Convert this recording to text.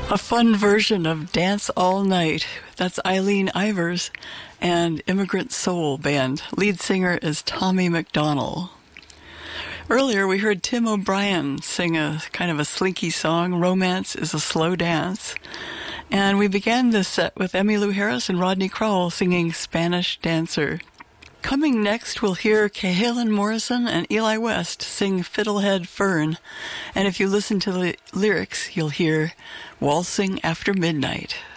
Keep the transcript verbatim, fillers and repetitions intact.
A fun version of Dance All Night. That's Eileen Ivers and Immigrant Soul Band. Lead singer is Tommy McDonnell. Earlier we heard Tim O'Brien sing a kind of a slinky song, Romance is a Slow Dance. And we began this set with Emmylou Harris and Rodney Crowell singing Spanish Dancer. Coming next, we'll hear Cahalan Morrison and Eli West sing Fiddlehead Fern. And if you listen to the lyrics, you'll hear Waltzing After Midnight.